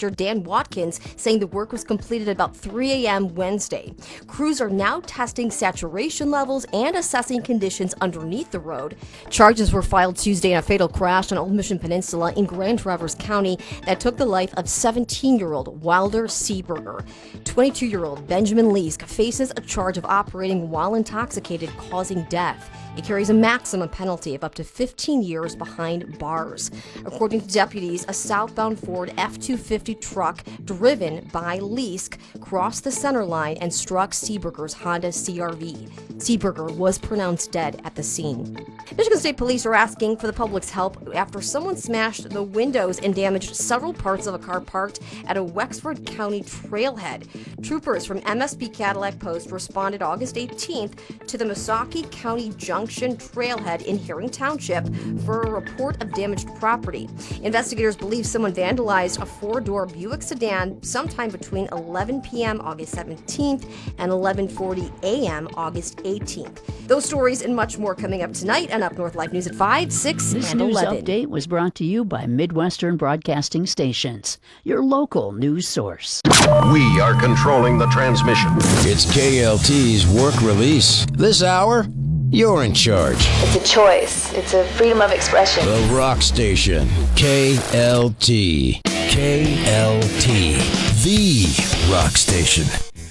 Manager Dan Watkins saying the work was completed about 3 a.m. Wednesday. Crews are now testing saturation levels and assessing conditions underneath the road. Charges were filed Tuesday in a fatal crash on Old Mission Peninsula in Grand Traverse County that took the life of 17-year-old Wilder Seeberger. 22-year-old Benjamin Leask faces a charge of operating while intoxicated, causing death. It carries a maximum penalty of up to 15 years behind bars. According to deputies, a southbound Ford F-250 truck driven by Leask crossed the center line and struck Seeberger's Honda CR-V. Seeberger was pronounced dead at the scene. Michigan State Police are asking for the public's help after someone smashed the windows and damaged several parts of a car parked at a Wexford County trailhead. Troopers from MSP Cadillac Post responded August 18th to the Missaukee County Junction trailhead in Herring Township for a report of damaged property. Investigators believe someone vandalized a four-door Buick sedan sometime between 11 p.m. August 17th and 11:40 a.m. August 18th. Those stories and much more coming up tonight on Up North Live News at 5, 6, This and news 11. update was brought to you by Midwestern Broadcasting Stations, your local news source. We are controlling the transmission. It's KLT's work release. This hour, you're in charge. It's a choice. It's a freedom of expression. The Rock Station. KLT. KLT. The Rock Station.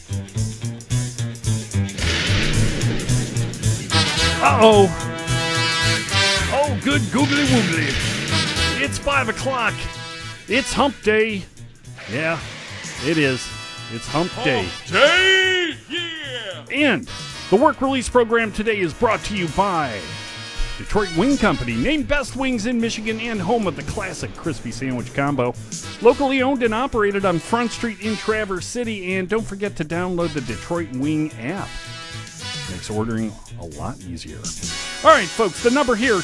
Uh-oh. Oh, good googly woogly. It's 5 o'clock. It's hump day. Yeah, it is. It's hump day. Day, yeah! And the work release program today is brought to you by Detroit Wing Company, named Best Wings in Michigan and home of the classic crispy sandwich combo. Locally owned and operated on Front Street in Traverse City. And don't forget to download the Detroit Wing app. Makes ordering a lot easier. All right, folks, the number here,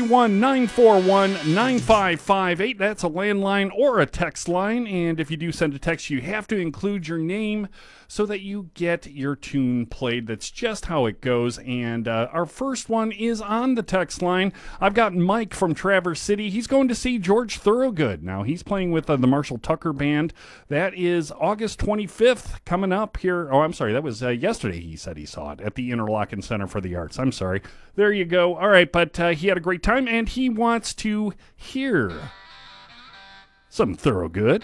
231-941-9558. That's a landline or a text line. And if you do send a text, you have to include your name so that you get your tune played. That's just how it goes. And our first one is on the text line. I've got Mike from Traverse City. He's going to see George Thorogood. Now, he's playing with the Marshall Tucker Band. That is August 25th coming up here. Oh, I'm sorry. That was yesterday he said he saw it at the Interlochen Center for the Arts. I'm sorry. There you go. All right, but he had a great time, and he wants to hear some Thorogood.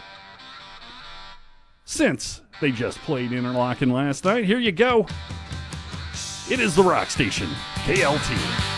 Since they just played Interlochen last night, here you go. It is the Rock Station, KLT.